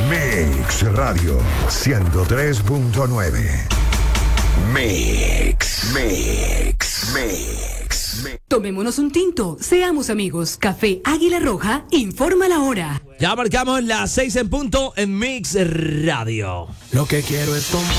Mix Radio 103.9. Mix. Tomémonos un tinto, seamos amigos. Café Águila Roja informa la hora. Ya marcamos las 6 en punto en Mix Radio. Lo que quiero es tomar.